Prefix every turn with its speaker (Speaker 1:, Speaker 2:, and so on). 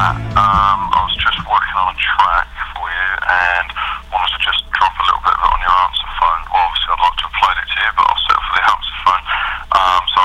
Speaker 1: that. I was just working on a track for you and wanted to just drop a little bit of it on your answer phone. Well, obviously I'd like to upload it to you, but I'll settle for the answer phone. So